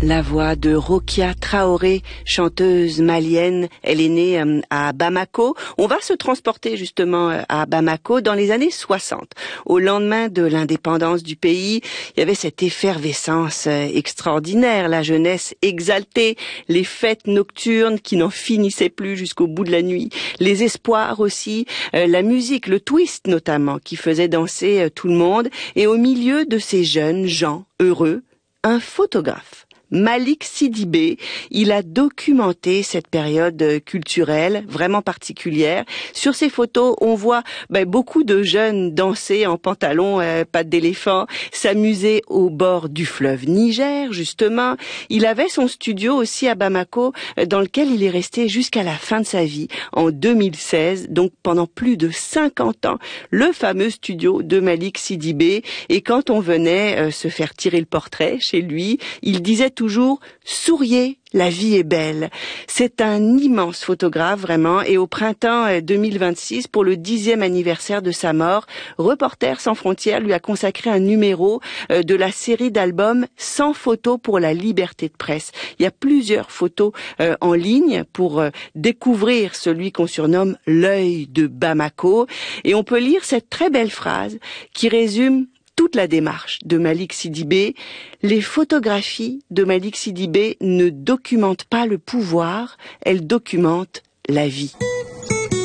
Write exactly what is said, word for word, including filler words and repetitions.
La voix de Rokia Traoré, chanteuse malienne. Elle est née à Bamako. On va se transporter justement à Bamako dans les années soixante. Au lendemain de l'indépendance du pays, il y avait cette effervescence extraordinaire, la jeunesse exaltée, les fêtes nocturnes qui n'en finissaient plus jusqu'au bout de la nuit, les espoirs aussi, la musique, le twist notamment, qui faisait danser tout le monde. Et au milieu de ces jeunes gens heureux, un photographe. Malik Sidibé, il a documenté cette période culturelle vraiment particulière. Sur ces photos, on voit ben, beaucoup de jeunes danser en pantalon, euh, pattes d'éléphant, s'amuser au bord du fleuve Niger, justement. Il avait son studio aussi à Bamako, dans lequel il est resté jusqu'à la fin de sa vie, en deux mille seize, donc pendant plus de cinquante ans, le fameux studio de Malik Sidibé. Et quand on venait euh, se faire tirer le portrait chez lui, il disait toujours « Souriez, la vie est belle ». C'est un immense photographe vraiment, et au printemps deux mille vingt-six, pour le dixième anniversaire de sa mort, Reporters sans frontières lui a consacré un numéro de la série d'albums cent photos pour la liberté de presse. Il y a plusieurs photos euh, en ligne pour euh, découvrir celui qu'on surnomme l'œil de Bamako, et on peut lire cette très belle phrase qui résume toute la démarche de Malik Sidibé. Les photographies de Malik Sidibé ne documentent pas le pouvoir, elles documentent la vie.